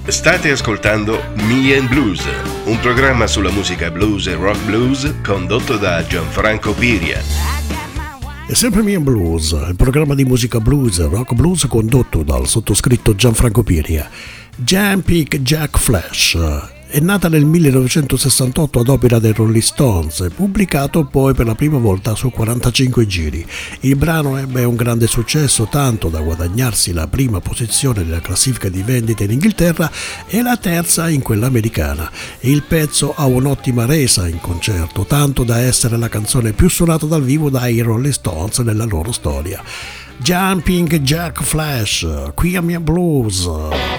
State ascoltando Me and Blues, un programma sulla musica blues e rock blues condotto da Gianfranco Piria. È sempre Me and Blues, il programma di musica blues e rock blues condotto dal sottoscritto Gianfranco Piria. Jumping Jack Flash è nata nel 1968 ad opera dei Rolling Stones, pubblicato poi per la prima volta su 45 giri. Il brano ebbe un grande successo, tanto da guadagnarsi la prima posizione nella classifica di vendite in Inghilterra e la terza in quella americana. Il pezzo ha un'ottima resa in concerto, tanto da essere la canzone più suonata dal vivo dai Rolling Stones nella loro storia. Jumping Jack Flash, qui a Me and Blues.